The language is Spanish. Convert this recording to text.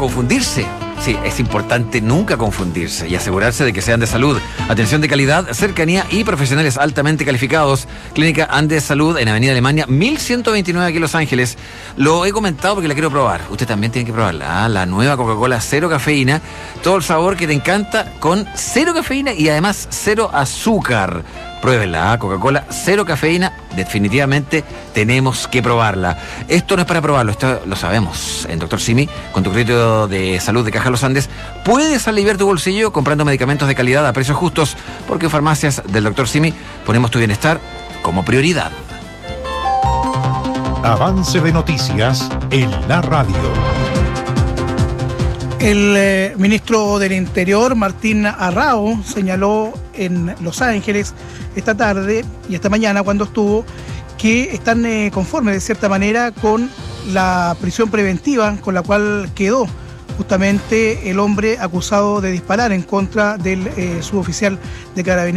confundirse. Sí, es importante nunca confundirse y asegurarse de que sean de salud. Atención de calidad, cercanía y profesionales altamente calificados. Clínica Andes Salud en Avenida Alemania, 1129 aquí en Los Ángeles. Lo he comentado porque la quiero probar. Usted también tiene que probarla. La nueva Coca-Cola cero cafeína. Todo el sabor que te encanta con cero cafeína y además cero azúcar. Pruébenla, Coca-Cola cero cafeína, definitivamente tenemos que probarla. Esto no es para probarlo, esto lo sabemos. En Dr. Simi, con tu crédito de salud de Caja Los Andes, puedes aliviar tu bolsillo comprando medicamentos de calidad a precios justos, porque en farmacias del Dr. Simi ponemos tu bienestar como prioridad. Avance de noticias en la radio. El ministro del Interior, Martín Arrao, señaló en Los Ángeles esta tarde y esta mañana cuando estuvo que están conformes de cierta manera con la prisión preventiva con la cual quedó justamente el hombre acusado de disparar en contra del suboficial de Carabineros.